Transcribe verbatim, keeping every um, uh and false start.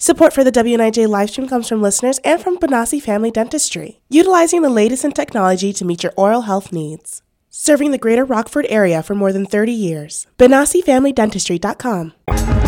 Support for the W N I J livestream comes from listeners and from Benassi Family Dentistry, utilizing the latest in technology to meet your oral health needs. Serving the greater Rockford area for more than thirty years. Benassi Family Dentistry dot com.